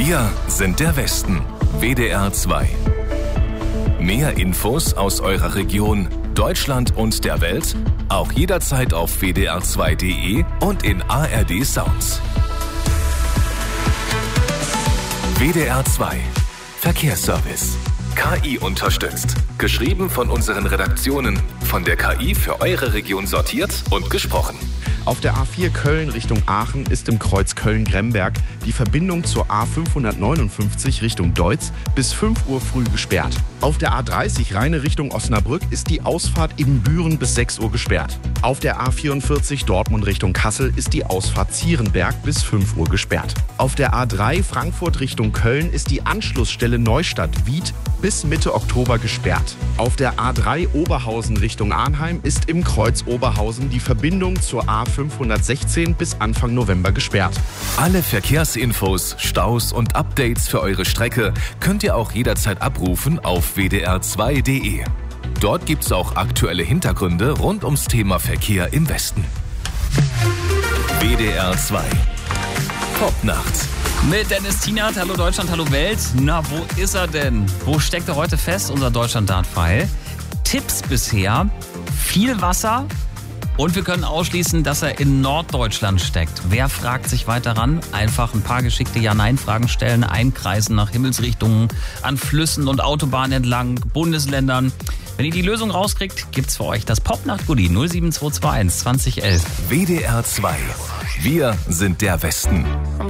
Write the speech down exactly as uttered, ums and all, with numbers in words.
Wir sind der Westen. W D R zwei. Mehr Infos aus eurer Region, Deutschland und der Welt auch jederzeit auf w d r zwei punkt d e und in A R D Sounds. W D R zwei. Verkehrsservice. K I unterstützt. Geschrieben von unseren Redaktionen. Von der K I für eure Region sortiert und gesprochen. Auf der A vier Köln Richtung Aachen ist im Kreuz Köln-Gremberg die Verbindung zur A fünfhundertneunundfünfzig Richtung Deutz bis fünf Uhr früh gesperrt. Auf der A dreißig Rheine Richtung Osnabrück ist die Ausfahrt Ibbenbüren bis sechs Uhr gesperrt. Auf der A vierundvierzig Dortmund Richtung Kassel ist die Ausfahrt Zierenberg bis fünf Uhr gesperrt. Auf der A drei Frankfurt Richtung Köln ist die Anschlussstelle Neustadt-Wied bis Mitte Oktober gesperrt. Auf der A drei Oberhausen Richtung Arnheim ist im Kreuz Oberhausen die Verbindung zur A fünfhundertsechzehn bis Anfang November gesperrt. Alle Verkehrsinfos, Staus und Updates für eure Strecke könnt ihr auch jederzeit abrufen auf w d r zwei punkt d e. Dort gibt's auch aktuelle Hintergründe rund ums Thema Verkehr im Westen. W D R zwei. Popnacht. Mit Dennis Tienert, hallo Deutschland, hallo Welt. Na, wo ist er denn? Wo steckt er heute fest, unser Deutschland-Dart-Pfeil? Tipps bisher, viel Wasser und wir können ausschließen, dass er in Norddeutschland steckt. Wer fragt sich weiter ran? Einfach ein paar geschickte Ja-Nein-Fragen stellen, einkreisen nach Himmelsrichtungen, an Flüssen und Autobahnen entlang, Bundesländern. Wenn ihr die Lösung rauskriegt, gibt's für euch das Popnacht-Goodie null sieben zwei zwei eins zwanzig elf. W D R zwei. Wir sind der Westen.